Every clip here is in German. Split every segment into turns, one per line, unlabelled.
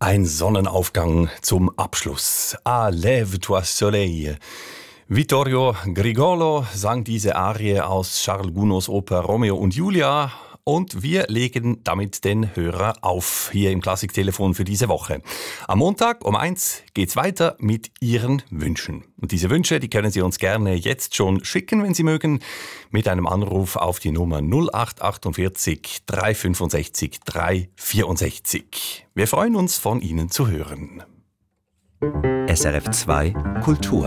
Ein Sonnenaufgang zum Abschluss. Ah, lève-toi soleil. Vittorio Grigolo sang diese Arie aus Charles Gounods Oper Romeo und Julia. Und wir legen damit den Hörer auf, hier im Klassiktelefon für diese Woche. Am Montag um 1 geht's weiter mit Ihren Wünschen. Und diese Wünsche, die können Sie uns gerne jetzt schon schicken, wenn Sie mögen, mit einem Anruf auf die Nummer 0848 365 364. Wir freuen uns, von Ihnen zu hören.
SRF 2 Kultur.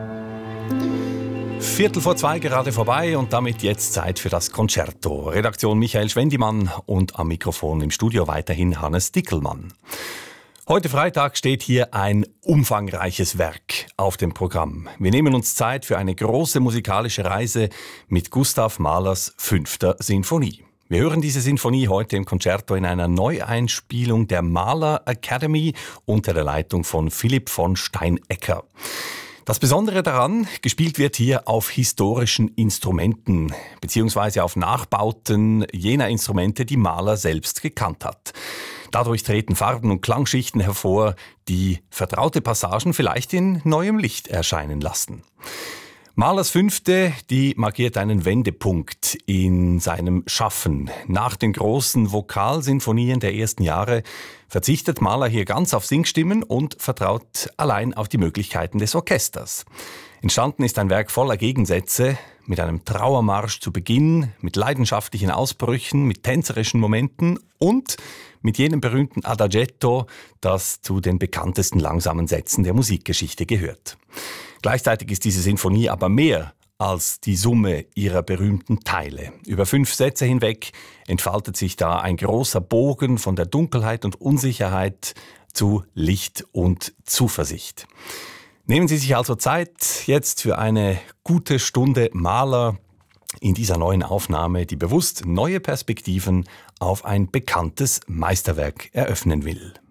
1:45 gerade vorbei und damit jetzt Zeit für das Concerto. Redaktion Michael Schwendimann und am Mikrofon im Studio weiterhin Hannes Dickelmann. Heute Freitag steht hier ein umfangreiches Werk auf dem Programm. Wir nehmen uns Zeit für eine große musikalische Reise mit Gustav Mahlers 5. Sinfonie. Wir hören diese Sinfonie heute im Concerto in einer Neueinspielung der Mahler Academy unter der Leitung von Philipp von Steinecker. Das Besondere daran, gespielt wird hier auf historischen Instrumenten beziehungsweise auf Nachbauten jener Instrumente, die Mahler selbst gekannt hat. Dadurch treten Farben und Klangschichten hervor, die vertraute Passagen vielleicht in neuem Licht erscheinen lassen. Mahlers 5., die markiert einen Wendepunkt in seinem Schaffen. Nach den großen Vokalsinfonien der ersten Jahre verzichtet Mahler hier ganz auf Singstimmen und vertraut allein auf die Möglichkeiten des Orchesters. Entstanden ist ein Werk voller Gegensätze, mit einem Trauermarsch zu Beginn, mit leidenschaftlichen Ausbrüchen, mit tänzerischen Momenten und mit jenem berühmten Adagietto, das zu den bekanntesten langsamen Sätzen der Musikgeschichte gehört. Gleichzeitig ist diese Sinfonie aber mehr als die Summe ihrer berühmten Teile. Über 5 Sätze hinweg entfaltet sich da ein großer Bogen von der Dunkelheit und Unsicherheit zu Licht und Zuversicht. Nehmen Sie sich also Zeit jetzt für eine gute Stunde Mahler in dieser neuen Aufnahme, die bewusst neue Perspektiven auf ein bekanntes Meisterwerk eröffnen will.